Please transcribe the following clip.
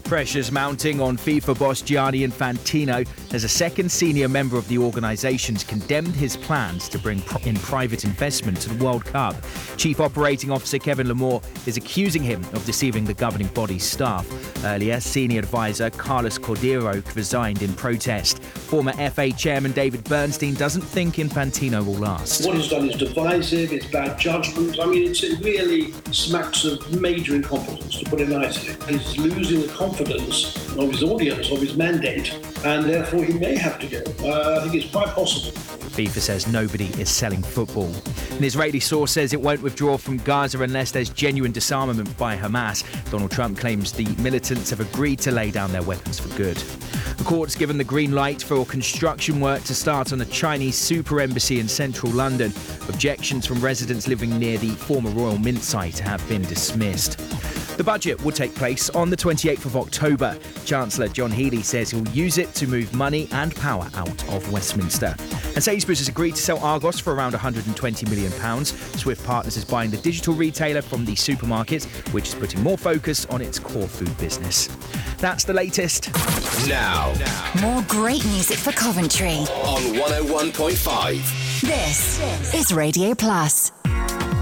Pressures mounting on FIFA boss Gianni Infantino as a second senior member of the organisation's condemned his plans to bring in private investment to the World Cup. Chief Operating Officer Kevin Lamore is accusing him of deceiving the governing body's staff. Earlier, senior advisor Carlos Cordero resigned in protest. Former FA chairman David Bernstein doesn't think Infantino will last. What he's done is divisive, it's bad judgment. I mean, it really smacks of major incompetence, to put it nicely. He's losing the confidence of his audience, of his mandate, and therefore he may have to go. I think it's quite possible. FIFA says nobody is selling football. An Israeli source says it won't withdraw from Gaza unless there's genuine disarmament by Hamas. Donald Trump claims the militants have agreed to lay down their weapons for good. The court's given the green light for construction work to start on a Chinese super embassy in central London. Objections from residents living near the former Royal Mint site have been dismissed. The budget will take place on the 28th of October. Chancellor John Healey says he'll use it to move money and power out of Westminster. And Sainsbury's has agreed to sell Argos for around £120 million. Swift Partners is buying the digital retailer from the supermarket, which is putting more focus on its core food business. That's the latest. Now, more great music for Coventry on 101.5. This is Radio Plus.